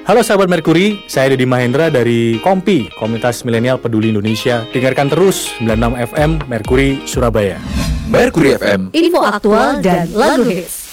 Halo sahabat Merkuri, saya Deddy Mahendra dari Kompi, Komunitas Milenial Peduli Indonesia. Dengarkan terus 96 FM Merkuri Surabaya. Merkuri FM, info aktual dan lagu hits.